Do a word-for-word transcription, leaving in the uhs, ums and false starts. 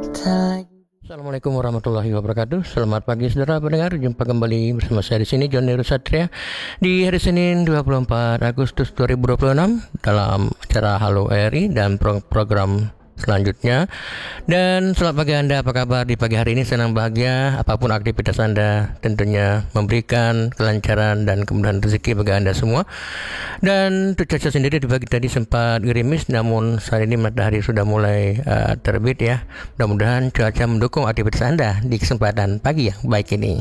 Assalamualaikum warahmatullahi wabarakatuh. Selamat pagi saudara pendengar. Jumpa kembali bersama saya di sini John Heru Satria di hari Senin dua puluh empat Agustus dua ribu dua puluh enam dalam acara Halo R I dan pro- program selanjutnya. Dan selamat pagi Anda, apa kabar di pagi hari ini? Senang bahagia apapun aktivitas Anda, tentunya memberikan kelancaran dan kemudahan rezeki bagi Anda semua. Dan untuk cuaca sendiri di pagi tadi sempat gerimis, namun saat ini matahari sudah mulai uh, terbit ya. Mudah-mudahan cuaca mendukung aktivitas Anda di kesempatan pagi yang baik ini.